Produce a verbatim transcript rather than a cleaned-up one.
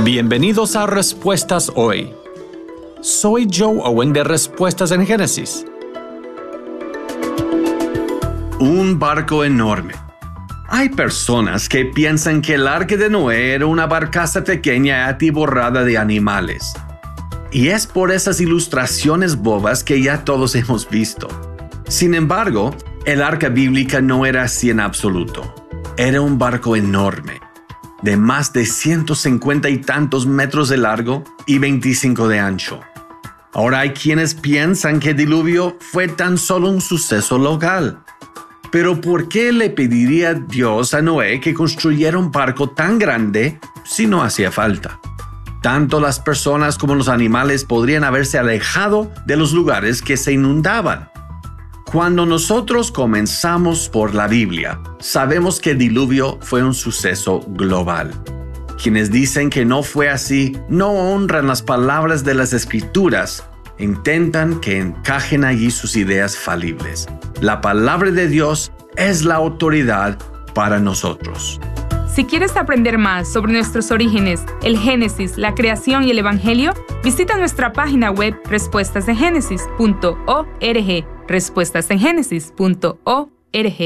Bienvenidos a Respuestas Hoy. Soy Joe Owen de Respuestas en Génesis. Un barco enorme. Hay personas que piensan que el arca de Noé era una barcaza pequeña y atiborrada de animales. Y es por esas ilustraciones bobas que ya todos hemos visto. Sin embargo, el arca bíblica no era así en absoluto. Era un barco enorme, de más de ciento cincuenta y tantos metros de largo y veinticinco de ancho. Ahora hay quienes piensan que el diluvio fue tan solo un suceso local. Pero ¿por qué le pediría Dios a Noé que construyera un barco tan grande si no hacía falta? Tanto las personas como los animales podrían haberse alejado de los lugares que se inundaban. Cuando nosotros comenzamos por la Biblia, sabemos que el diluvio fue un suceso global. Quienes dicen que no fue así no honran las palabras de las Escrituras. Intentan que encajen allí sus ideas falibles. La palabra de Dios es la autoridad para nosotros. Si quieres aprender más sobre nuestros orígenes, el Génesis, la creación y el Evangelio, visita nuestra página web respuestas en génesis punto org. respuestas en génesis punto org.